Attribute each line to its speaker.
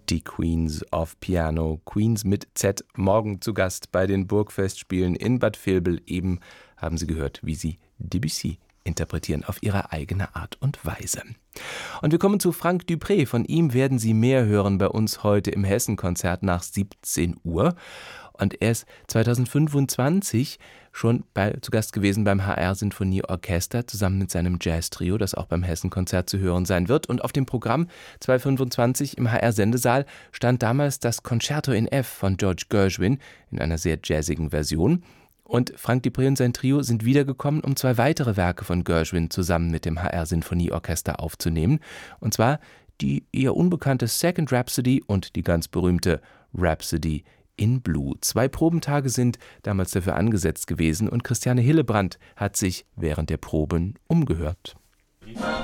Speaker 1: Die Queens of Piano, Queens mit Z, morgen zu Gast bei den Burgfestspielen in Bad Vilbel. Eben haben Sie gehört, wie sie Debussy interpretieren auf ihre eigene Art und Weise. Und wir kommen zu Frank Dupré. Von ihm werden Sie mehr hören bei uns heute im Hessen-Konzert nach 17 Uhr. Und er ist 2025 schon zu Gast gewesen beim HR-Sinfonieorchester zusammen mit seinem Jazz-Trio, das auch beim Hessen-Konzert zu hören sein wird. Und auf dem Programm 2025 im HR-Sendesaal stand damals das Concerto in F von George Gershwin in einer sehr jazzigen Version. Und Frank Dupré und sein Trio sind wiedergekommen, um 2 weitere Werke von Gershwin zusammen mit dem HR-Sinfonieorchester aufzunehmen. Und zwar die eher unbekannte Second Rhapsody und die ganz berühmte Rhapsody in Blue. 2 Probentage sind damals dafür angesetzt gewesen und Christiane Hillebrand hat sich während der Proben umgehört.